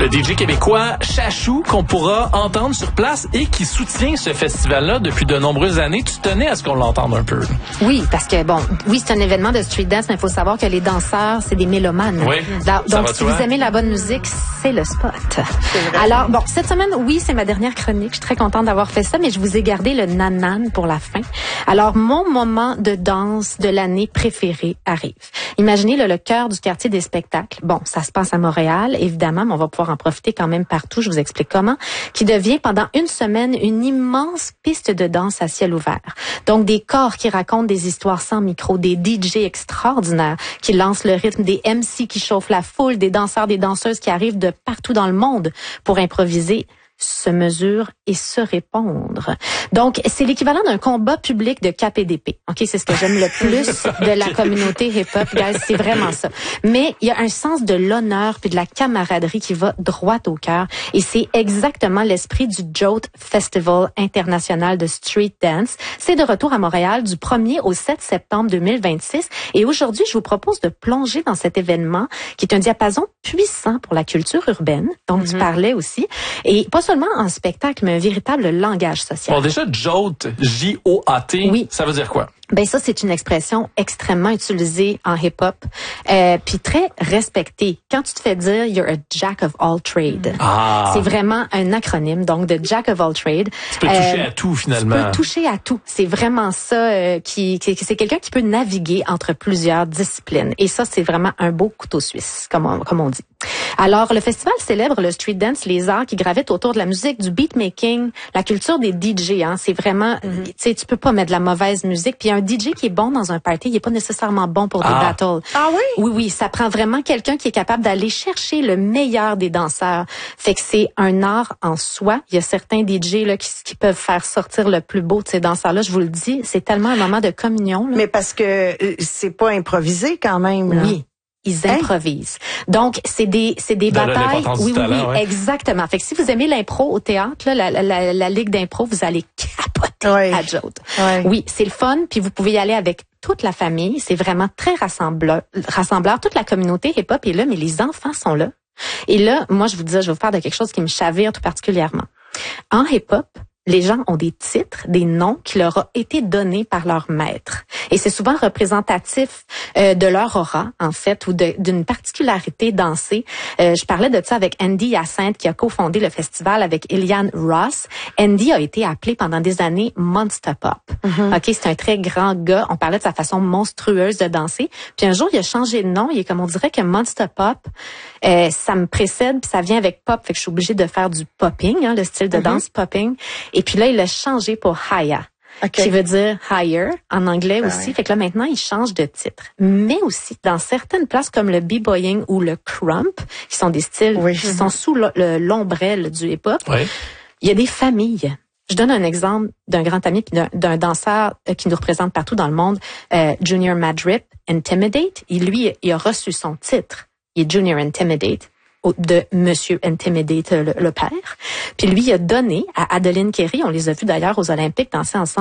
Le DJ québécois Chachou qu'on pourra entendre sur place et qui soutient ce festival-là depuis de nombreuses années. Tu tenais à ce qu'on l'entende un peu. Oui, parce que oui, c'est un événement de street dance, mais il faut savoir que les danseurs, c'est des mélomanes. Oui, donc, si vous aimez la bonne musique, c'est le spot. Alors, cette semaine, oui, c'est ma dernière chronique. Je suis très contente d'avoir fait ça, mais je vous ai gardé le nanan pour la fin. Alors, mon moment de danse de l'année préféré arrive. Imaginez le cœur du quartier des spectacles. Bon, ça se passe à Montréal, évidemment, mais on va pouvoir en profiter quand même partout. Je vous explique comment. Qui devient pendant une semaine une immense piste de danse à ciel ouvert. Donc, des corps qui racontent des histoires sans micro, des DJ extraordinaires qui lancent le rythme, des MC qui chauffent la foule, des danseurs, des danseuses qui arrivent de partout dans le monde pour improviser, se mesurent et se répondre. Donc, c'est l'équivalent d'un combat public de KPDP. OK, c'est ce que j'aime le plus de la communauté hip-hop, guys, c'est vraiment ça. Mais il y a un sens de l'honneur puis de la camaraderie qui va droit au cœur et c'est exactement l'esprit du JOTE Festival international de street dance. C'est de retour à Montréal du 1er au 7 septembre 2026 et aujourd'hui, je vous propose de plonger dans cet événement qui est un diapason puissant pour la culture urbaine, dont tu parlais aussi, et pas seulement en spectacle, mais un véritable langage social. Bon, déjà, JOTE, J-O-A-T, oui. Ça veut dire quoi? Ben ça, c'est une expression extrêmement utilisée en hip-hop, puis très respectée. Quand tu te fais dire « you're a jack of all trades », c'est vraiment un acronyme, donc de jack of all trades. Tu peux toucher à tout, finalement. Tu peux toucher à tout. C'est vraiment ça, c'est quelqu'un qui peut naviguer entre plusieurs disciplines. Et ça, c'est vraiment un beau couteau suisse, comme on dit. Alors, le festival célèbre le street dance, les arts qui gravitent autour de la musique, du beatmaking, la culture des DJ. Hein, c'est vraiment, tu sais, tu peux pas mettre de la mauvaise musique. Puis un DJ qui est bon dans un party, il est pas nécessairement bon pour des battles. Ah oui? Oui, ça prend vraiment quelqu'un qui est capable d'aller chercher le meilleur des danseurs. Fait que c'est un art en soi. Il y a certains DJ là qui peuvent faire sortir le plus beau de ces danseurs-là. Je vous le dis, c'est tellement un moment de communion. Là. Mais parce que c'est pas improvisé quand même. Là. Oui. Ils improvisent. Donc, c'est des batailles. Oui, talent, exactement. Fait que si vous aimez l'impro au théâtre, là, la ligue d'impro, vous allez capoter à JOTE. Oui, c'est le fun, puis vous pouvez y aller avec toute la famille. C'est vraiment très rassembleur. Toute la communauté hip-hop est là, mais les enfants sont là. Et là, moi, je vais vous parler de quelque chose qui me chavire tout particulièrement. En hip-hop, les gens ont des titres, des noms qui leur ont été donnés par leur maître. Et c'est souvent représentatif de leur aura, en fait, ou d'une particularité dansée. Je parlais de ça avec Andy Hyacinthe, qui a cofondé le festival avec Eliane Ross. Andy a été appelé pendant des années Monster Pop. OK, c'est un très grand gars. On parlait de sa façon monstrueuse de danser. Puis un jour, il a changé de nom. Il est comme on dirait que Monster Pop, ça me précède, puis ça vient avec pop. Fait que je suis obligée de faire du popping, hein, le style de danse popping. Et puis là, il l'a changé pour Haya, qui veut dire higher en anglais aussi. Fait que là, maintenant, il change de titre. Mais aussi, dans certaines places comme le b-boying ou le crump, qui sont des styles qui sont sous l'ombrelle du hip-hop, il y a des familles. Je donne un exemple d'un grand ami puis d'un danseur qui nous représente partout dans le monde, Junior Madrip, Intimidate. Il a reçu son titre. Il est Junior Intimidate de Monsieur Intimidate, le père. Puis lui, il a donné à Adeline Kerry, on les a vus d'ailleurs aux Olympiques danser ensemble,